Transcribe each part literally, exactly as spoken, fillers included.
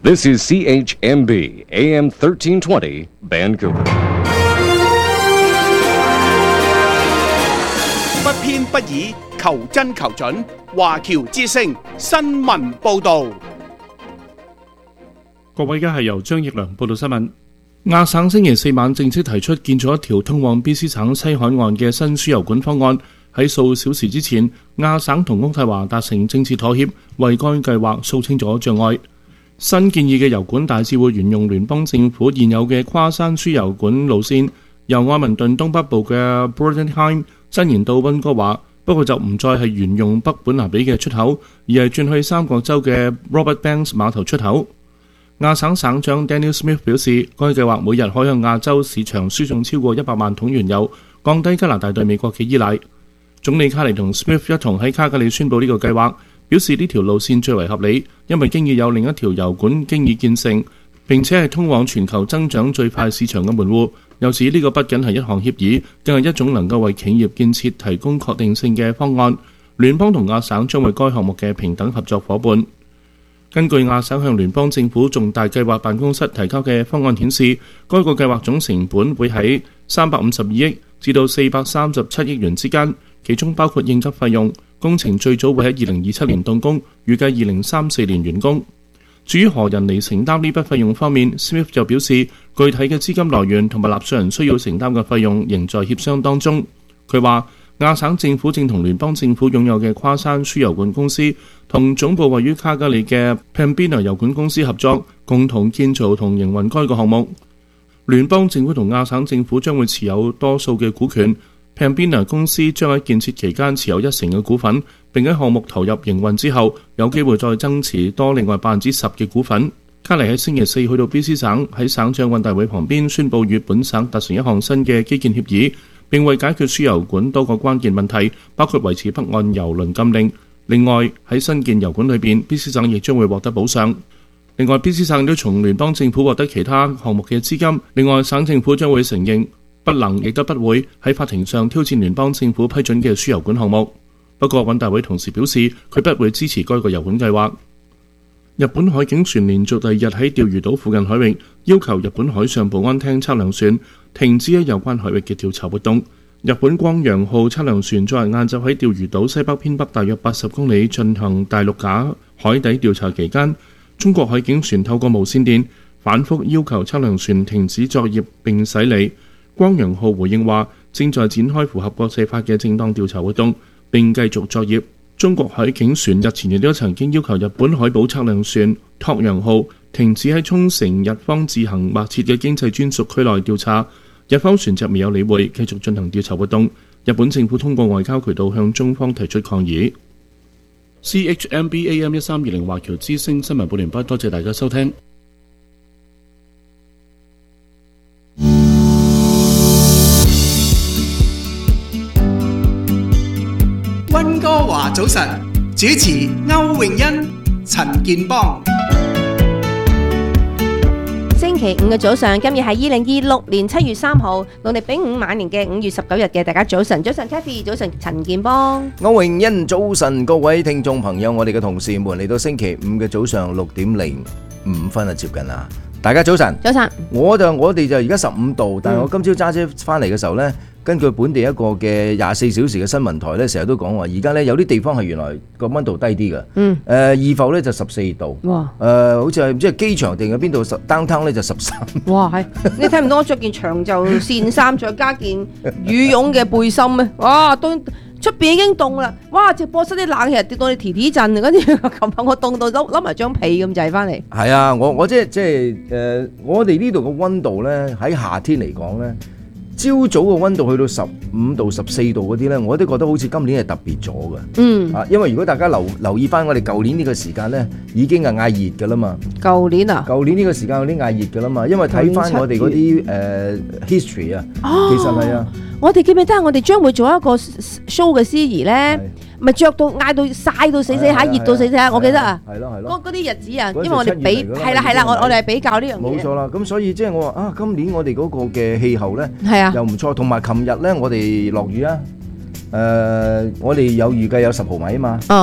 This is C H M B, A M thirteen twenty, Vancouver. 不偏不倚，求真求準。華僑之聲新聞報導。 各位，而家係由張奕良報道新聞。亞省星期四晚正式提出建造一條通往 B C 省西海岸嘅新輸油管方案。喺數小時之前，亞省同渥太華達成政治妥協，為該計劃掃清咗障礙。新建議嘅油管大致會沿用聯邦政府現有嘅跨山輸油管路線，由愛民頓東北部嘅 Bordenheim 伸延到溫哥華，不過就唔再係沿用北本拿比嘅出口，而係轉去三角洲嘅 Robert Banks 碼頭出口。亞省省長 Daniel Smith 表示，該計劃每日可向亞洲市場輸送超過一百萬桶原油，降低加拿大對美國嘅依賴。總理卡尼同 Smith 一同喺卡加里宣布呢個計劃，表示呢條路線最為合理，因為經已有另一條油管經已建成，並且係通往全球增長最快市場嘅門戶。又指呢個不僅係一項協議，更係一種能夠為企業建設提供確定性嘅方案。聯邦同亞省將為該項目嘅平等合作夥伴。根據亞省向聯邦政府重大計劃辦公室提交嘅方案顯示，該個計劃總成本會喺三百五十二億至到四百三十七億元之間，其中包括應急費用。工程最早會喺二零二七年動工，預計二零三四年完工。至於何人嚟承擔呢筆費用方面 ，Smith 就表示，具體嘅資金來源同埋納稅人需要承擔嘅費用仍在協商當中。佢話亞省政府正同聯邦政府擁有嘅跨山輸油管公司同總部位於卡加里嘅 Pembina 油管公司合作，共同建造同營運該個項目。聯邦政府同亞省政府將會持有多數嘅股權。Pembina 公司將喺建設期間持有一成嘅股份，並喺項目投入營運之後，有機會再增持多另外百分之十嘅股份。卡尼喺星期四去到 B C 省，喺省長運大會旁邊宣佈與本省達成一項新嘅基建協議，並為解決輸油管多個關鍵問題，包括維持北岸油輪禁令。另外喺新建油管裏邊 ，B C 省亦將會獲得補償。另外 ，B C 省都從聯邦政府獲得其他項目嘅資金。另外，省政府將會承認不能亦都不會喺法庭上挑戰聯邦政府批准嘅輸油管項目。不過，運大會同時表示，佢不會支持該個油管計劃。日本海警船連續第二日喺釣魚島附近海域要求日本海上保安廳測量船停止喺有關海域嘅調查活動。日本光陽號測量船昨日晏晝喺釣魚島西北偏北大約八十公里進行大陸架海底調查期間，中國海警船透過無線電反覆要求測量船停止作業並駛離。光陽號回應話，正在展開符合國際法嘅正當調查活動，並繼續作業。中國海警船日前亦都曾經要求日本海保測量船拓陽號停止喺沖繩日方自行劃設嘅經濟專屬區內調查，日方船隻未有理會，繼續進行調查活動。日本政府通過外交渠道向中方提出抗議。C H M B A M 一三二零華僑之聲新聞報完畢，多謝大家收聽。 溫哥華早晨，主持歐詠欣、陳健邦。 星期五嘅早上，今日係二零二六年七月三號，農曆丙午晚年嘅五月十九日嘅，大家早晨，早晨 Kathy， 早晨陳健邦， 歐詠欣，早晨各位聽眾朋友，我哋嘅同事們嚟到星期五嘅早上六點零五分啊，接近啦，大家早晨， 早晨， 我就我哋就而家十五度，但係我今朝揸車翻嚟嘅時候呢。根據本地一個嘅廿四小時嘅新聞台咧，成日都講話，而家咧有啲地方係原來個溫度低啲嘅。嗯。誒、呃，二埠咧就十四度。哇！誒、呃，好似係唔知係機場定係邊度，downtown 咧就十三。 哇！係，你睇唔到我着件長袖線衫，再加件羽絨嘅背心咩？哇！都出邊已經凍啦！哇！直播室啲冷氣跌到你提提震，跟住琴日我凍到笠笠埋張被咁滯翻嚟。 係啊，我我即係即係誒，我哋呢度嘅溫度咧喺夏天嚟講咧。朝早嘅溫度去到十五度、十四度嗰啲呢，我都覺得好似今年係特別咗嘅。嗯，啊，因為如果大家留留意翻我哋舊年呢個時間呢，已經係嗌熱㗎啦嘛。舊年啊？舊年呢個時間有啲嗌熱㗎啦嘛，因為睇翻我哋嗰啲誒 history 啊，其實係啊。 我哋記唔記得我哋將會做一個 show 嘅司儀呢？咪着到嗌到曬到死死下，熱到死死下，我記得啊。係咯係咯。嗰嗰啲日子啊，因為我哋比係啦係啦，我我哋係比較呢樣嘢。 冇錯啦，咁所以即係我話啊，今年我哋嗰個嘅氣候咧， 係啊， 又唔錯。同埋琴日咧，我哋落雨啊，誒，我哋有預計有十毫米啊嘛。哦。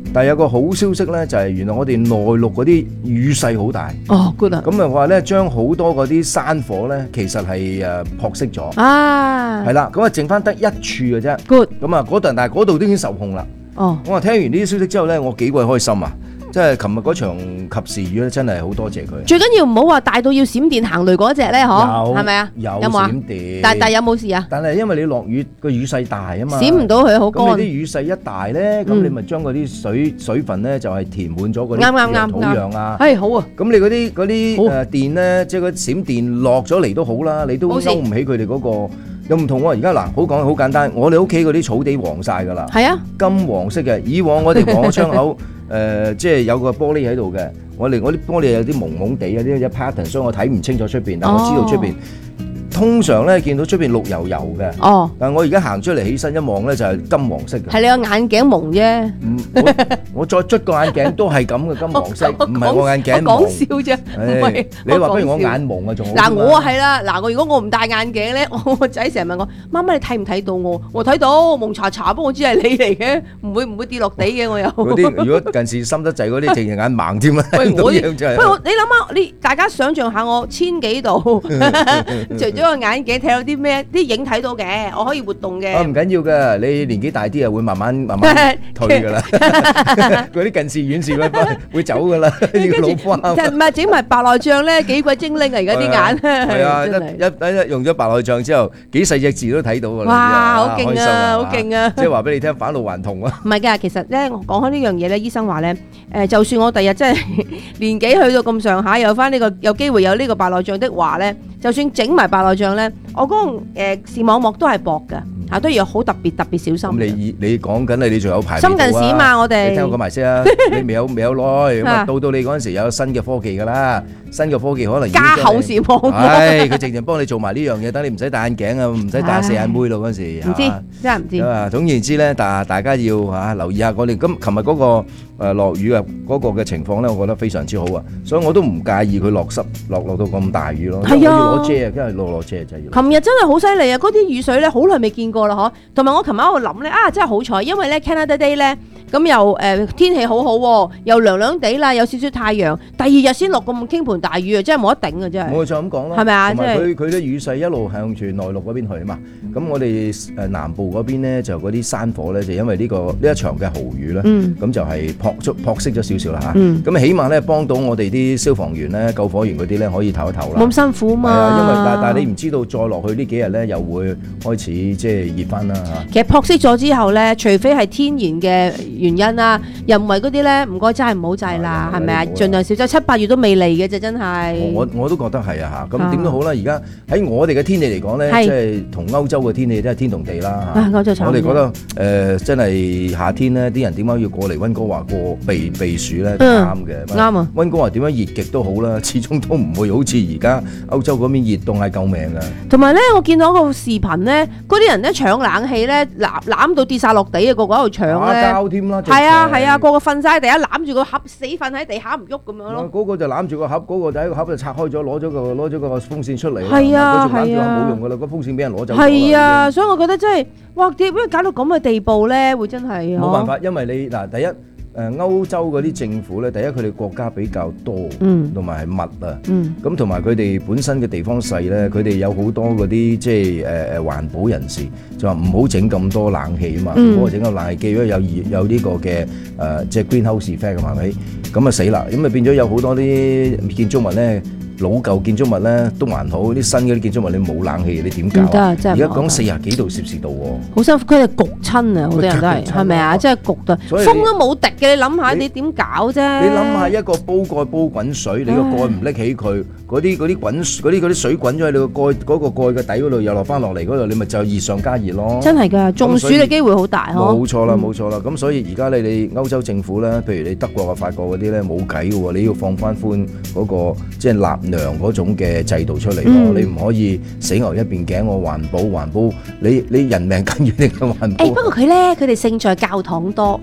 但係有個好消息咧，就係原來我哋內陸嗰啲雨勢好大。 哦，good 啊！ 咁啊話咧，將好多嗰啲山火咧，其實係誒撲熄咗。 啊， 係啦，咁啊剩翻得一處嘅啫。 good。 咁啊嗰度，但係嗰度都已經受控啦。 哦， 我話聽完呢啲消息之後咧，我幾鬼開心啊！即係琴日嗰場及時雨咧，真係好多謝佢。 最緊要唔好話大到要閃電行雷嗰隻咧，嗬？ 有係咪啊？ 有冇啊閃電， 但但有冇事啊？ 但係因為你落雨個雨勢大啊嘛， 閃唔到佢好乾。 咁你啲雨勢一大咧，咁嗯你咪將嗰啲水水分咧就係填滿咗嗰啱啱啱啲土壤啊。 係好啊！ 咁你嗰啲嗰啲好誒電咧，即係嗰閃電落咗嚟都好啦，你都冇事勾唔起佢哋嗰個。又唔同喎，而家嗱，好講好簡單，我哋屋企嗰啲草地黃晒㗎啦， 係啊， 金黃色嘅。以往我哋黃嘅窗口，誒、呃，即係有個玻璃喺度嘅。我哋我啲玻璃有啲蒙蒙地，有啲有 pattern，所以我睇唔清楚出邊，但我知道出邊。通常咧見到出邊綠油油嘅， 哦， 但係我而家行出嚟起身一望咧就係金黃色嘅。 係你個眼鏡蒙啫。 唔，我我再捽個眼鏡都係咁嘅金黃色，唔係我眼鏡蒙。 我講笑啫，唔係。 你話不如我眼蒙啊，仲好。 嗱，我係啦，嗱，我如果我唔戴眼鏡咧，我個仔成日問我：媽媽你睇唔睇到我？我睇到，蒙查查，不過我知係你嚟嘅，唔會唔會跌落地嘅我又。 嗰啲如果近視深得滯嗰啲，淨係眼盲添啊！ 喂，我樣就係。 喂，我你諗下，你大家想象下，我千幾度，除咗個眼鏡睇到啲咩？啲影睇到嘅，我可以活動嘅。 啊，唔緊要㗎，你年紀大啲啊，會慢慢慢慢退㗎啦。嗰啲近視遠視嗰班會走㗎啦，要老花。 唔係整埋白內障咧，幾鬼精靈啊！而家啲眼係啊， 真係一一一用咗白內障之後，幾細隻字都睇到㗎啦。 哇，好勁啊，好勁啊！ 即係話俾你聽，返老還童啊！ 唔係㗎，其實咧，我講開呢樣嘢咧，醫生話咧，誒，就算我第日真係年紀去到咁上下，有翻呢個有機會有呢個白內障的話咧，就算整埋白內障咧，我嗰個誒視網膜都係薄㗎。啊，都要好特別特別小心。 咁你你講緊你，你仲有排深近視嘛？我哋你聽我講埋先啊！你未有未有耐，咁啊到到你嗰陣時有新嘅科技㗎啦，新嘅科技可能加厚視網膜。 係佢直情幫你做埋呢樣嘢，等你唔使戴眼鏡啊，唔使戴四眼妹咯嗰陣時。 唔知真係唔知。 啊，總言之咧，但係大家要嚇留意下我哋咁琴日嗰個誒落雨啊嗰個嘅情況咧，我覺得非常之好啊，所以我都唔介意佢落濕落落到咁大雨咯。 係啊， 要攞遮啊，因為落落遮真係要。 琴日真係好犀利啊！嗰啲雨水咧，好耐未見過啦，嗬。同埋我琴日喺度諗咧，啊真係好彩，因為咧 Canada Day 咧，咁又誒天氣好好喎，又涼涼地啦，有少少太陽。第二日先落咁傾盆大雨啊，真係冇得頂啊！真係。 我就咁講咯， 係咪啊？ 同埋佢佢啲雨勢一路向住內陸嗰邊去啊嘛。咁我哋誒南部嗰邊咧，就嗰啲山火咧，就因為呢個呢一場嘅豪雨咧，咁就係撲咗撲熄咗少少啦嚇。咁起碼咧幫到我哋啲消防員咧、救火員嗰啲咧，可以唞一唞啦。 冇咁辛苦啊嘛。 係啊，因為但但係你唔知道再落去呢幾日咧，又會開始即係熱翻啦嚇。 其實撲熄咗之後咧，除非係天然嘅原因啦，人為嗰啲咧，唔該真係唔好制啦，係咪啊？盡量少制，七八月都未嚟嘅啫，真係。 我我都覺得係啊嚇。咁點都好啦，而家喺我哋嘅天氣嚟講咧，即係同歐洲嘅天氣真係天同地啦嚇。 歐洲慘。 我哋覺得誒真係夏天咧，啲人點解要過嚟溫哥華過避避暑咧？啱嘅。 啱啊！ 溫哥華點樣熱極都好啦，始終都唔會好似而家歐洲嗰邊熱凍係救命㗎。 同埋咧，我見到個視頻咧，嗰啲人咧搶冷氣咧，攬攬到跌晒落地啊！個個喺度搶咧， 打交添啦。 係啊係啊，個個瞓晒喺地下攬住個盒，死瞓喺地下唔喐咁樣咯。 嗰個就攬住個盒，嗰個就喺個盒就拆開咗，攞咗個攞咗個風扇出嚟。 係啊係啊， 佢仲攬住冇用㗎啦，個風扇俾人攞走咗。 係啊，所以我覺得真係，哇！點解搞到咁嘅地步咧？會真係冇辦法，因為你嗱第一。誒歐洲嗰啲政府咧，第一佢哋國家比較多，同埋係密啊，咁同埋佢哋本身嘅地方細咧，佢哋有好多嗰啲即係誒誒環保人士就話唔好整咁多冷氣啊嘛，唔好整個冷氣機，因為有有呢個嘅誒即係 greenhouse effect 係咪？咁啊死啦，咁啊變咗有好多啲建築物咧。老舊建築物咧都還好，啲新嗰啲建築物你冇冷氣，你點搞啊？而家講四十幾度攝氏度喎， 好辛苦，佢哋焗親啊！好多人都係，係咪啊？即係焗到風都冇滴嘅，你諗下你點搞啫？ 你諗下一個煲蓋煲滾水，你個蓋唔拎起佢，嗰啲嗰啲滾嗰啲嗰啲水滾咗喺你個蓋嗰個蓋嘅底嗰度，又落翻落嚟嗰度，你咪就熱上加熱咯。 真係㗎，中暑嘅機會好大呵。 冇錯啦，冇錯啦。咁所以而家你哋歐洲政府咧，譬如你德國啊、法國嗰啲咧，冇計嘅喎，你要放翻寬嗰個即係納糧嗰種嘅制度出嚟咯，嗯、你唔可以死牛一邊頸，我環保環保，你你人命緊要定係環保？ 誒、欸、不過佢咧，佢哋勝在教堂多，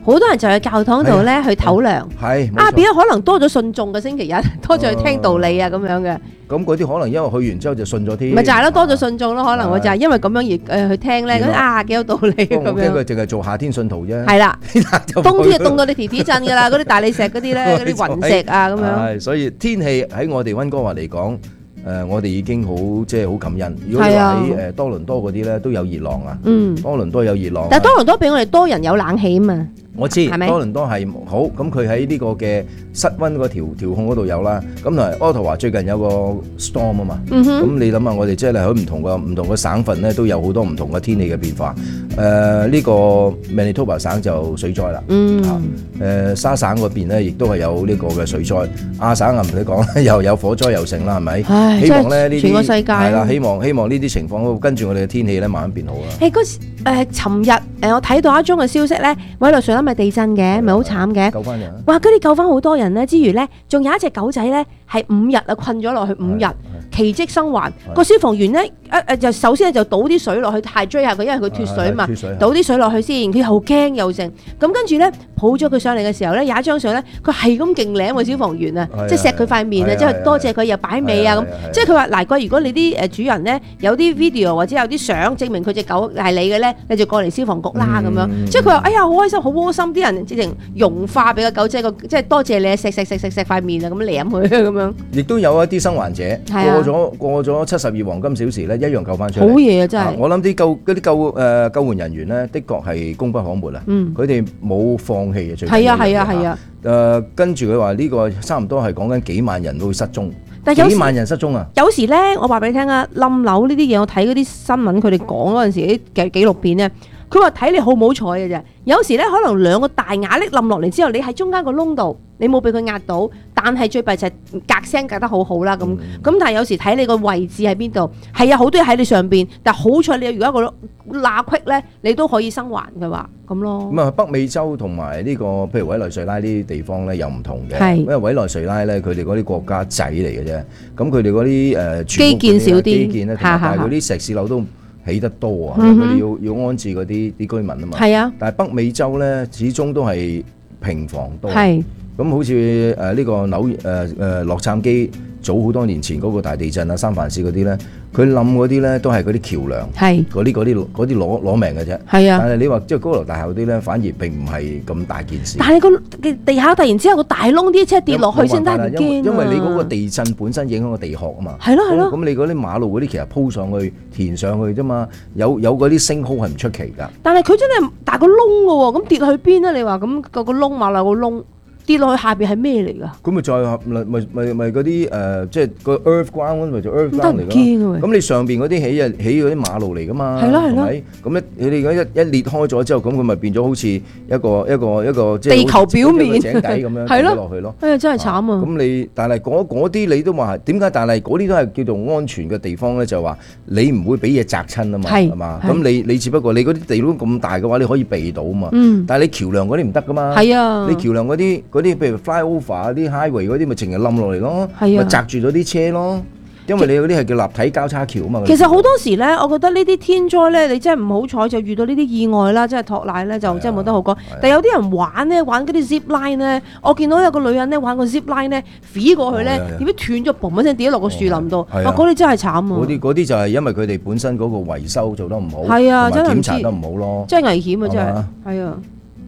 好多人就去教堂度咧去唞涼， 係啊變咗可能多咗信眾嘅星期日，多咗去聽道理啊咁樣嘅。 咁嗰啲可能因為去完之後就信咗添， 咪就係咯，多咗信眾咯，可能我就係因為咁樣而誒去聽咧，咁啊幾有道理咁我驚佢樣。 淨係做夏天信徒啫。 係啦， 就冬天就凍到你提提震㗎啦，嗰啲大理石嗰啲咧，嗰啲雲石啊咁樣。 係，所以天氣喺我哋溫哥華嚟講，誒我哋已經好即係好感恩。如果你話係啊喺誒多倫多嗰啲咧都有熱浪啊， 嗯， 多倫多有熱浪啊。 但係多倫多比我哋多人有冷氣啊嘛。 我知係咪多倫多係好，咁佢喺呢個嘅室溫嗰條調控嗰度有啦。咁同埋渥太華最近有個 storm 啊嘛，咁、 嗯哼你諗下，我哋即係喺唔同嘅唔同嘅省份咧，都有好多唔同嘅天氣嘅變化。誒、呢、個 Manitoba 省就水災啦， 嗯啊誒沙省嗰邊咧，亦都係有呢個嘅水災。亞省啊唔使講啦，又有火災又成啦，係咪？ 唉希望咧呢啲全個世界係啦，希望希望呢啲情況跟住我哋嘅天氣咧慢慢變好啦。 誒嗰時誒，尋日誒我睇到一宗嘅消息咧，委內瑞拉咪地震嘅，咪好慘嘅。 救翻人啊！ 哇！嗰啲救翻好多人咧，之餘咧，仲有一隻狗仔咧係五日啊困咗落去五日，奇蹟生還。個消防員咧誒誒就首先咧就倒啲水落去，太追下佢，因為佢脱水嘛， 係係脫水倒啲水落去先，佢好驚又剩。咁跟住咧抱咗佢上嚟嘅時候咧，有一張相咧，佢係咁勁舐個消防員啊， 係即係錫佢塊面啊， 係即係多謝佢又擺尾啊咁係係係。 即係佢話嗱，貴如果你啲誒主人咧有啲 video 或者有啲相證明佢隻狗係你嘅咧，你就過嚟消防局啦咁樣。即係佢話哎呀好開心，好窩心，啲人直情融化俾個狗仔個，即係多謝你錫錫錫錫錫塊面啊，咁舐佢咁樣。 亦都有一啲生還者係啊過咗過咗七十二黃金小時咧，一樣救翻出好嚟。 嘢啊真係。 我諗啲救嗰啲救誒、呃、救援人員咧，的確係功不可沒啊！ 嗯佢哋冇放棄嘅，最緊係啊要嘅係啊係啊。 誒跟住佢話呢個差唔多係講緊幾萬人都會失蹤， 但有時幾萬人失蹤啊！ 有時咧，我話俾你聽啊，冧樓呢啲嘢，我睇嗰啲新聞，佢哋講嗰陣時啲紀紀錄片咧，佢話睇你好唔好彩嘅啫。有時咧，可能兩個大瓦礫冧落嚟之後，你喺中間個窿度，你冇俾佢壓到，但係最弊就係隔聲隔得好好啦咁。咁、 嗯、 但係有時睇你個位置喺邊度，係啊，好多嘢喺你上邊，但係好彩你如果一個罅隙咧，你都可以生還嘅話，咁咯。 咁啊，北美洲同埋呢個譬如委內瑞拉呢啲地方咧又唔同嘅， 係因為委內瑞拉咧佢哋嗰啲國家仔嚟嘅啫，咁佢哋嗰啲誒基建少啲基建咧，同埋係係係但係嗰啲石屎樓都起得多啊， 嗯哼佢哋要要安置嗰啲啲居民啊嘛。 係啊， 但係北美洲咧始終都係平房多。 係咁好似誒呢個紐誒誒洛杉磯早好多年前嗰個大地震啊，三藩市嗰啲咧，佢冧嗰啲咧都係嗰啲橋梁， 係嗰啲嗰啲嗰啲攞攞命嘅啫。 係啊。 但係你話即係高樓大廈嗰啲咧，反而並唔係咁大件事。 但係個地下突然之間有個大窿，啲車跌落去先得人驚啊。 因為因為你嗰個地震本身影響個地殼啊嘛。 係咯係咯咁咁你嗰啲馬路嗰啲其實鋪上去填上去啫嘛，有有嗰啲星空係唔出奇㗎。 但係佢真係大個窿嘅喎，咁跌落去邊啊？你話咁個個窿馬路個窿跌落去下邊係咩嚟㗎？ 咁咪再咪咪咪咪嗰啲誒，即係個 earth ground 咪就 earth 得 ground 嚟人驚㗎。 啊！ 咁你上邊嗰啲起啊起嗰啲馬路嚟㗎嘛？ 係咯係咯咪？咁一你哋嗰一一裂開咗之後，咁佢咪變咗好似一個一個一個即係地球表面好似井底咁樣係咯跌落去咯。 哎呀，真係慘啊！ 咁你但係嗰嗰啲你都話點解？但係嗰啲都係叫做安全嘅地方咧，就話你唔會俾嘢砸親啊嘛， 係係嘛？ 係咁你你只不過你嗰啲地窿咁大嘅話，你可以避到啊嘛。 嗯但係你橋梁嗰啲唔得噶嘛。 係啊， 你橋梁嗰啲嗰啲譬如 flyover 嗰啲 highway 嗰啲，咪淨係冧落嚟咯， 係啊咪砸住咗啲車咯。因為你嗰啲係叫立體交叉橋啊嘛。 其實好多時咧，我覺得呢啲天災咧，你真係唔好彩就遇到呢啲意外啦，真係托賴咧就真係冇得好講。但有啲人玩咧，玩嗰啲 zip line 咧，我見到有個女人咧玩個 zip line 咧，飛過去咧，點知斷咗，嘣一聲跌咗落個樹林度，哇！嗰啲真係慘啊！ 嗰啲嗰啲就係因為佢哋本身嗰個維修做得唔好， 係啊，真係唔知同埋檢查得唔好咯， 真係危險啊！真係係嘛， 係啊。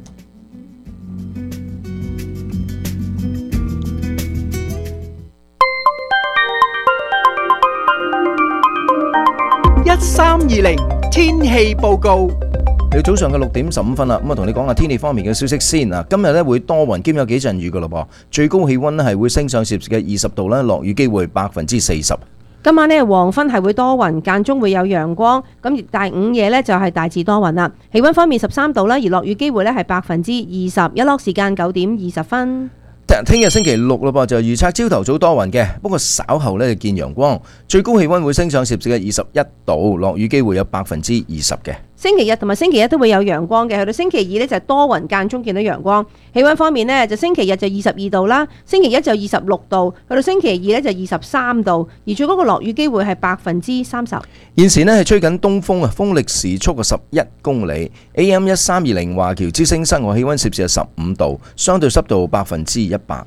一三二零天氣報告。 你早上嘅六點十五分啦，咁啊同你講下天氣方面嘅消息先啊。今日咧會多雲兼有幾陣雨噶咯噃，最高氣溫咧係會升上攝氏嘅二十度啦，落雨機會百分之四十。 今晚呢，黃昏係會多雲，間中會有陽光，咁而大午夜呢，就係大致多雲啦。氣溫方面十三度啦，而落雨機會呢係百分之二十，日落時間九點二十分。 聽日星期六咯噃，就預測朝頭早多雲嘅，不過稍後咧見陽光，最高氣溫會升上攝氏嘅二十一度，落雨機會有百分之二十嘅。 星期日同埋星期一都會有陽光嘅，去到星期二呢，就係多雲間中見到陽光。氣溫方面呢，就星期日就二十二度啦，星期一就二十六度，去到星期二呢，就二十三度，而最高嘅落雨機會係百分之三十。 現時呢係吹緊東風啊，風力時速嘅十一公里。A M 一三二零華僑之聲室外氣溫攝氏係十五度，相對濕度百分之一百。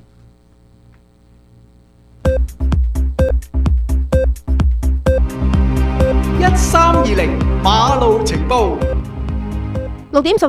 一三二零馬路情報。 六點十